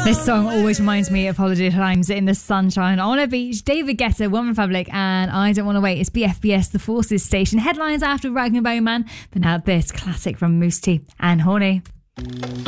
This song always reminds me of holiday times in the sunshine on a beach. David Guetta, One Republic, and I Don't Want to Wait. It's BFBS, the Forces station. Headlines after Rag and Bone Man, but now this classic from Moose T and Horny.